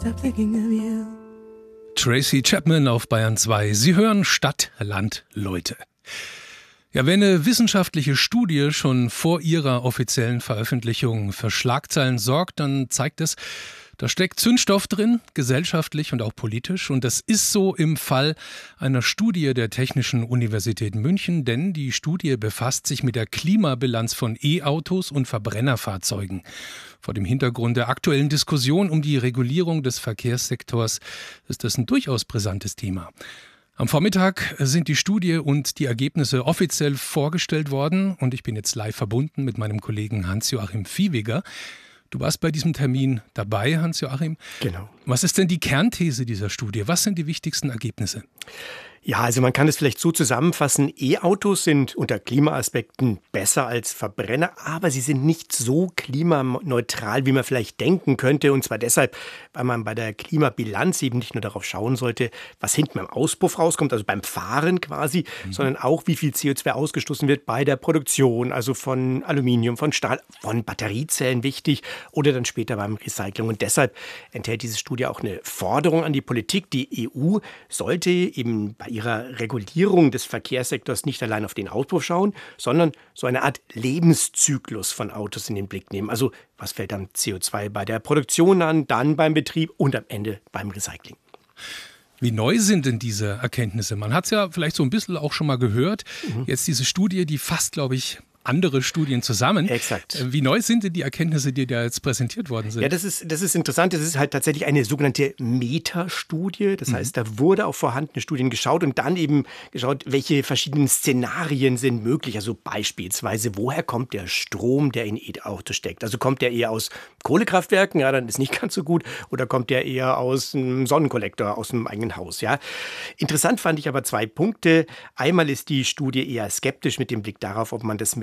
Stop thinking of you. Tracy Chapman auf Bayern 2. Sie hören Stadt, Land, Leute. Ja, wenn eine wissenschaftliche Studie schon vor ihrer offiziellen Veröffentlichung für Schlagzeilen sorgt, dann zeigt es, da steckt Zündstoff drin, gesellschaftlich und auch politisch. Und das ist so im Fall einer Studie der Technischen Universität München, denn die Studie befasst sich mit der Klimabilanz von E-Autos und Verbrennerfahrzeugen. Vor dem Hintergrund der aktuellen Diskussion um die Regulierung des Verkehrssektors ist das ein durchaus brisantes Thema. Am Vormittag sind die Studie und die Ergebnisse offiziell vorgestellt worden und ich bin jetzt live verbunden mit meinem Kollegen Hans-Joachim Viehweger. Du warst bei diesem Termin dabei, Hans-Joachim. Genau. Was ist denn die Kernthese dieser Studie? Was sind die wichtigsten Ergebnisse? Ja, also man kann es vielleicht so zusammenfassen, E-Autos sind unter Klimaaspekten besser als Verbrenner, aber sie sind nicht so klimaneutral, wie man vielleicht denken könnte. Und zwar deshalb, weil man bei der Klimabilanz eben nicht nur darauf schauen sollte, was hinten beim Auspuff rauskommt, also beim Fahren quasi, sondern auch, wie viel CO2 ausgestoßen wird bei der Produktion, also von Aluminium, von Stahl, von Batteriezellen wichtig oder dann später beim Recycling. Und deshalb enthält diese Studie auch eine Forderung an die Politik. Die EU sollte eben bei ihrer Regulierung des Verkehrssektors nicht allein auf den Auspuff schauen, sondern so eine Art Lebenszyklus von Autos in den Blick nehmen. Also was fällt am CO2 bei der Produktion an, dann beim Betrieb und am Ende beim Recycling. Wie neu sind denn diese Erkenntnisse? Man hat es ja vielleicht so ein bisschen auch schon mal gehört. Jetzt diese Studie, die fasst, glaube ich, andere Studien zusammen. Exakt. Wie neu sind denn die Erkenntnisse, die da jetzt präsentiert worden sind? Ja, das ist interessant. Das ist halt tatsächlich eine sogenannte Metastudie. Das heißt, da wurde auf vorhandene Studien geschaut und dann eben geschaut, welche verschiedenen Szenarien sind möglich. Also beispielsweise, woher kommt der Strom, der in E-Autos steckt? Also kommt der eher aus Kohlekraftwerken? Ja, dann ist nicht ganz so gut. Oder kommt der eher aus einem Sonnenkollektor, aus einem eigenen Haus? Ja. Interessant fand ich aber 2 Punkte. Einmal ist die Studie eher skeptisch mit dem Blick darauf, ob man das mit